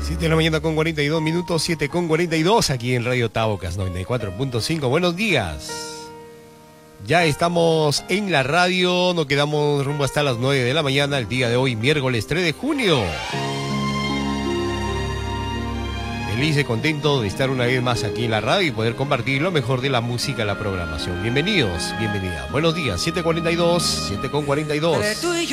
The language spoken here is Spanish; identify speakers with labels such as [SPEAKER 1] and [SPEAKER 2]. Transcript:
[SPEAKER 1] 7 de la mañana con 42 minutos, 7 con 42 aquí en Radio Taucas 94.5. Buenos días. Ya estamos en la radio, nos quedamos rumbo hasta las 9 de la mañana, el día de hoy, miércoles 3 de junio. Feliz y contento de estar una vez más aquí en la radio y poder compartir lo mejor de la música, la programación. Bienvenidos, bienvenida. Buenos días, 7:42, 7:42.